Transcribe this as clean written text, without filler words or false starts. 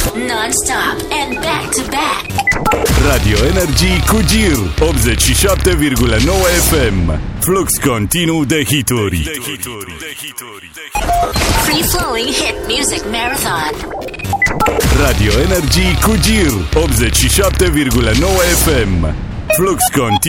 Non-stop and back-to-back. Radio Energy cu Gir 87,9 FM. Flux continuu de hituri. Free-flowing hit music marathon. Radio Energy cu Gir 87,9 FM. Flux continuu